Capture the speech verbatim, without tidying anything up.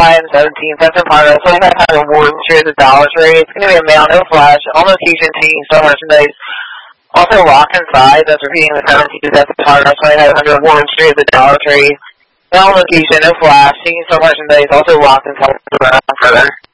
five and seventeen. That's in progress. twenty-five hundred awards here at the Dollar Tree. It's going to be a mail, no flash. On location, team, store merchandise. Also, Rock Inside. That's repeating the seventeen. That's in progress. twenty-five hundred awards here at the Dollar Tree. Mail, location, no flash. Team, store merchandise. Also, Rock Inside. Further.